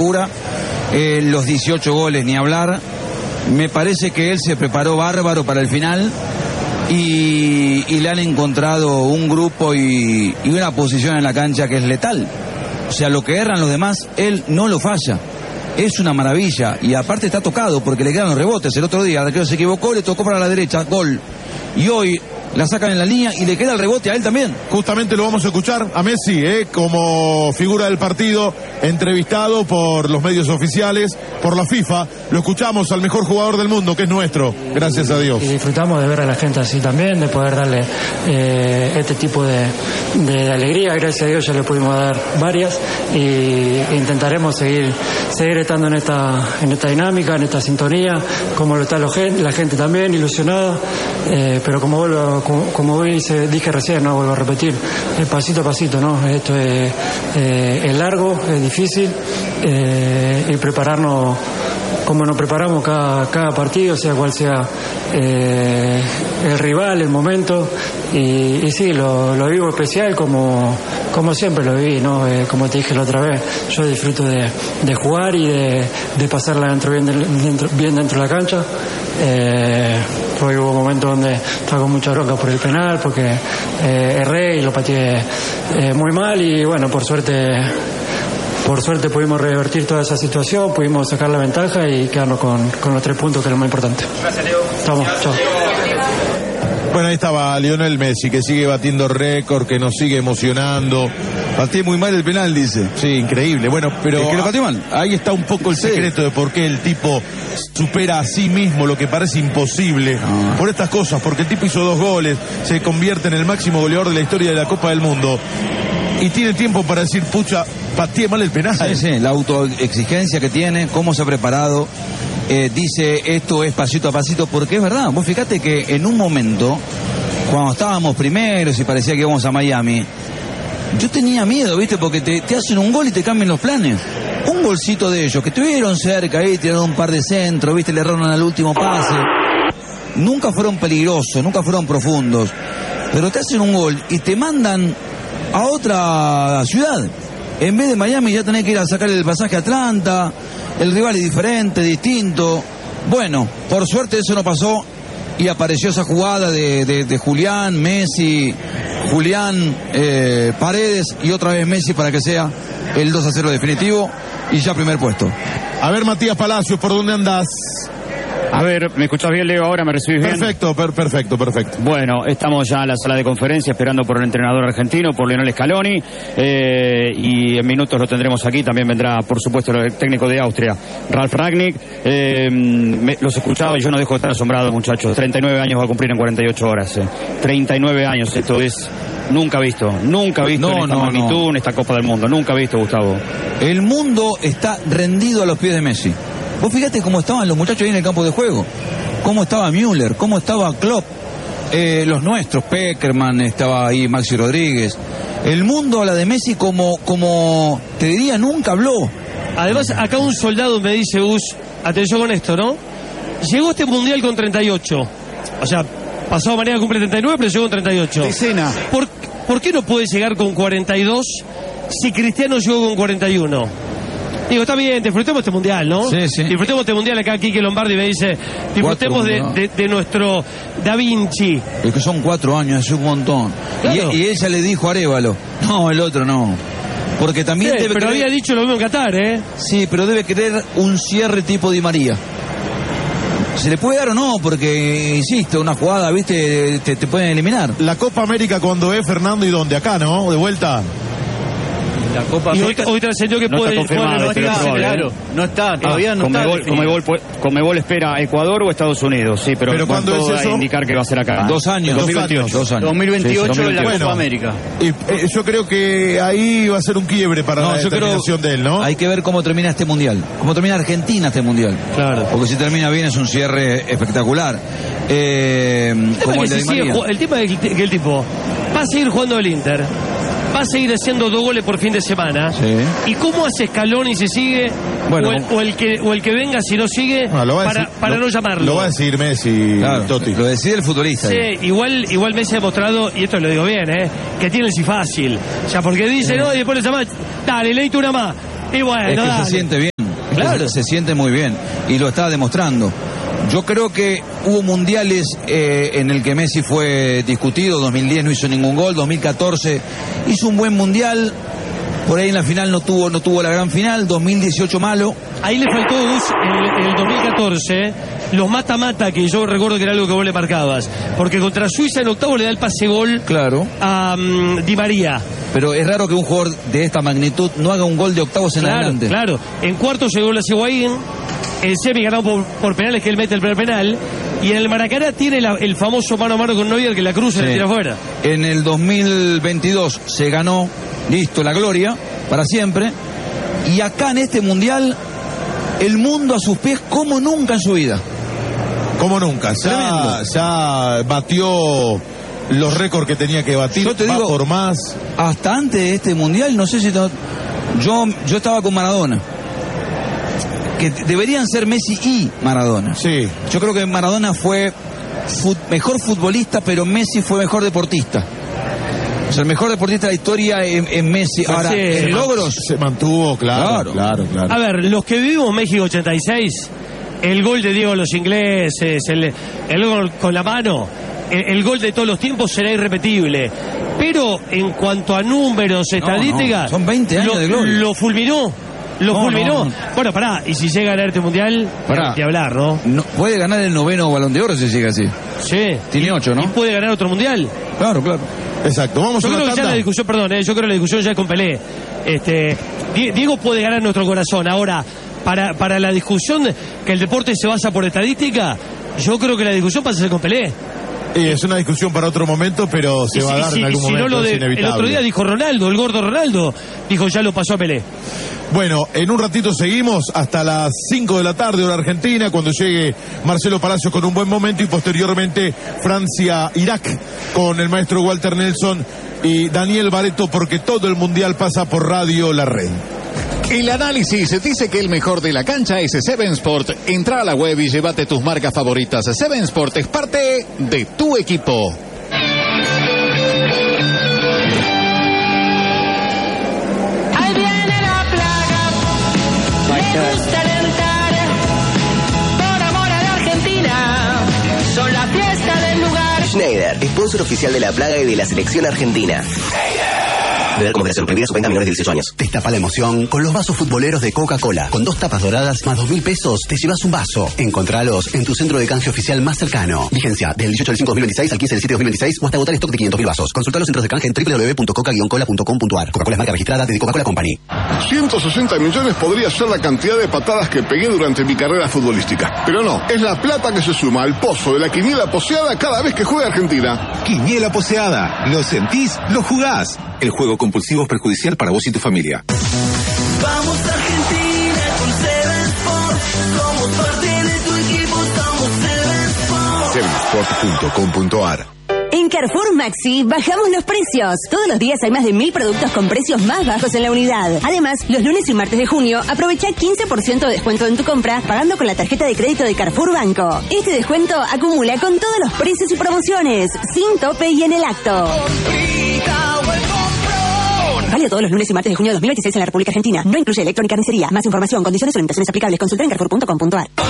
Los 18 goles ni hablar. Me parece que él se preparó bárbaro para el final y le han encontrado un grupo y una posición en la cancha que es letal. O sea, lo que erran los demás, él no lo falla. Es una maravilla y aparte está tocado porque le quedan los rebotes. El otro día el arquero se equivocó, le tocó para la derecha, gol. Y hoy la sacan en la línea y le queda el rebote a él también. Justamente lo vamos a escuchar a Messi, como figura del partido, entrevistado por los medios oficiales, por la FIFA. Lo escuchamos al mejor jugador del mundo, que es nuestro, gracias a Dios. Y disfrutamos de ver a la gente así también, de poder darle este tipo de alegría. Gracias a Dios ya le pudimos dar varias y intentaremos seguir estando en esta dinámica, en esta sintonía, como lo está la gente también, ilusionada, pero como dije recién, no vuelvo a repetir, pasito a pasito, ¿no? Esto es largo, es difícil, y prepararnos como nos preparamos cada partido, sea cual sea el rival, el momento, y sí, lo vivo especial como siempre lo viví, ¿no? Como te dije la otra vez, yo disfruto de jugar y de pasarla bien dentro de la cancha. Hoy hubo momentos donde estaba con mucha bronca por el penal, porque erré y lo pateé muy mal, y bueno, por suerte pudimos revertir toda esa situación, pudimos sacar la ventaja y quedarnos con los 3 puntos, que es lo más importante. Gracias, Leo. Estamos, chao. Bueno, ahí estaba Lionel Messi, que sigue batiendo récord, que nos sigue emocionando. Pateé muy mal el penal, dice. Sí, increíble. Bueno, pero es que lo pateó mal. Ahí está un poco el secreto de por qué el tipo supera a sí mismo lo que parece imposible. Por estas cosas, porque el tipo hizo 2 goles, se convierte en el máximo goleador de la historia de la Copa del Mundo. Y tiene tiempo para decir, pucha, pateé mal el penal. Sí, la autoexigencia que tiene, cómo se ha preparado. Dice, esto es pasito a pasito, porque es verdad. Vos fíjate que en un momento, cuando estábamos primeros y parecía que íbamos a Miami, yo tenía miedo, ¿viste? Porque te hacen un gol y te cambian los planes. Un golcito de ellos, que estuvieron cerca ahí, tiraron un par de centros, ¿viste? Le erraron al último pase. Nunca fueron peligrosos, nunca fueron profundos. Pero te hacen un gol y te mandan a otra ciudad. En vez de Miami ya tenés que ir a sacar el pasaje a Atlanta. El rival es diferente, distinto. Bueno, por suerte eso no pasó y apareció esa jugada de Julián, Messi, Julián, Paredes y otra vez Messi para que sea el 2-0 definitivo y ya primer puesto. A ver, Matías Palacios, ¿por dónde andás? A ver, ¿me escuchás bien, Leo? ¿Ahora me recibís bien? Perfecto. Bueno, estamos ya en la sala de conferencia esperando por el entrenador argentino, por Lionel Scaloni, y en minutos lo tendremos aquí. También vendrá, por supuesto, el técnico de Austria, Ralf Rangnick. Los escuchaba y yo no dejo de estar asombrado, muchachos. 39 años va a cumplir en 48 horas. 39 años, esto es nunca visto en esta magnitud, en esta Copa del Mundo. Nunca visto, Gustavo. El mundo está rendido a los pies de Messi. Vos fíjate cómo estaban los muchachos ahí en el campo de juego. Cómo estaba Müller, cómo estaba Klopp. Los nuestros, Peckerman, estaba ahí Maxi Rodríguez. El mundo habla de Messi como te diría, nunca habló. Además, acá un soldado me dice, Gus, atención con esto, ¿no? Llegó este mundial con 38. O sea, pasado mañana cumple 39, pero llegó con 38. Decena. ¿Por qué no puede llegar con 42 si Cristiano llegó con 41? Digo, está bien, disfrutemos este mundial, ¿no? Sí. Disfrutemos este mundial. Acá Quique Lombardi me dice, disfrutemos de nuestro Da Vinci. Es que son 4 años, es un montón. Claro. Y ella le dijo a Arévalo, no, el otro no. Porque también debe pero querer... había dicho lo mismo en Qatar, ¿eh? Sí, pero debe querer un cierre tipo Di María. ¿Se le puede dar o no? Porque, insisto, una jugada, ¿viste? Te pueden eliminar. La Copa América cuando es, Fernando, ¿y dónde? Acá, ¿no? De vuelta. La Copa América. Hoy trascendió que no puede está confirmado, pero claro. No está, todavía no está. Conmebol espera Ecuador o Estados Unidos, sí, pero ¿cuándo es eso? A indicar que va a ser acá. 2 años. 2028. 2028 sí, en la bueno, Copa América. Y yo creo que ahí va a ser un quiebre para la determinación de él, ¿no? Hay que ver cómo termina este mundial. Cómo termina Argentina este mundial. Claro. Porque si termina bien es un cierre espectacular. Como el de Di María. El tema es que el tipo va a seguir jugando el Inter. Va a seguir haciendo 2 goles por fin de semana. Sí. ¿Y cómo hace Scaloni si sigue? Bueno, o el que venga si no sigue, para no llamarlo. Lo va a decir Messi, claro, Totti. Lo decide el futbolista. Sí, igual Messi ha demostrado, y esto lo digo bien, que tiene el sí fácil. O sea, porque dice, no, y después le llama, dale, leíte una más. Y bueno, es que dale. se siente bien. Claro. Se siente muy bien y lo está demostrando. Yo creo que hubo mundiales en el que Messi fue discutido. 2010 no hizo ningún gol, 2014 hizo un buen mundial. Por ahí en la final no tuvo la gran final. 2018 malo. Ahí le faltó el 2014 los mata-mata, que yo recuerdo que era algo que vos le marcabas, porque contra Suiza en octavo le da el pase-gol, claro, a Di María. Pero es raro que un jugador de esta magnitud no haga un gol de octavos en adelante. Claro, en cuartos llegó la Higuaín, el semi ganado por penales, que él mete el primer penal, y en el Maracaná tiene el famoso mano a mano con Neuer, que la cruza y le tira afuera. En el 2022 se ganó, listo, la gloria, para siempre, y acá en este mundial, el mundo a sus pies como nunca en su vida. Como nunca, ya batió los récords que tenía que batir. Yo te digo, por más. Hasta antes de este mundial, no sé si yo estaba con Maradona, que deberían ser Messi y Maradona. Sí. Yo creo que Maradona fue mejor futbolista, pero Messi fue mejor deportista. O sea, el mejor deportista de la historia en Messi. Ahora, sí, en logros se mantuvo, claro. A ver, los que vivimos México 86, el gol de Diego a los ingleses, el gol con la mano, el gol de todos los tiempos será irrepetible. Pero en cuanto a números, estadísticas, son 20 años de gloria. Lo fulminó. No. Bueno, pará, y si llega a ganar este mundial, hay que hablar, ¿no? Puede ganar el 9º Balón de Oro si llega así. Sí. Tiene 8, ¿no? Y puede ganar otro mundial. Claro. Exacto, vamos a yo una creo que ya la discusión, yo creo que la discusión ya es con Pelé. Diego puede ganar nuestro corazón. Ahora, para la discusión que el deporte se basa por estadística, yo creo que la discusión pasa a ser con Pelé. Es una discusión para otro momento, pero se va a dar en algún momento. Es inevitable. El otro día dijo Ronaldo, el gordo Ronaldo, dijo ya lo pasó a Pelé. Bueno, en un ratito seguimos hasta las 5 de la tarde, hora argentina, cuando llegue Marcelo Palacios con un buen momento, y posteriormente Francia-Irak con el maestro Walter Nelson y Daniel Barreto, porque todo el mundial pasa por Radio La Red. El análisis dice que el mejor de la cancha es Seven Sport. Entra a la web y llévate tus marcas favoritas. Seven Sport es parte de tu equipo. Ahí viene la plaga, le gusta alentar, por amor a la Argentina, son la fiesta del lugar. Schneider, sponsor oficial de la plaga y de la selección argentina. Beber como versión prohibida, supera menores de 18 años. Destapa la emoción con los vasos futboleros de Coca-Cola. Con 2 tapas doradas más 2.000 pesos, te llevas un vaso. Encontralos en tu centro de canje oficial más cercano. Vigencia del 18 del 5 de 2026 al 15 del 7 de 2026 o hasta agotar stock de 500.000 vasos. Consulta los centros de canje en www.coca-cola.com.ar. Coca-Cola es marca registrada de Coca-Cola Company. 160 millones podría ser la cantidad de patadas que pegué durante mi carrera futbolística. Pero no, es la plata que se suma al pozo de la quiniela poseada cada vez que juega Argentina. Quiniela poseada. Lo sentís, lo jugás. El juego compulsivo es perjudicial para vos y tu familia. Vamos Argentina con Seven Sport, somos parte de tu equipo, somos Seven Sport. Sevensport.com.ar. En Carrefour Maxi bajamos los precios. Todos los días hay más de 1.000 productos con precios más bajos en la unidad. Además, los lunes y martes de junio aprovecha 15% de descuento en tu compra pagando con la tarjeta de crédito de Carrefour Banco. Este descuento acumula con todos los precios y promociones, sin tope y en el acto. Válido todos los lunes y martes de junio de 2026 en la República Argentina. No incluye electrónica ni cería. Más información, condiciones o limitaciones aplicables. Consulta en carrefour.com.ar.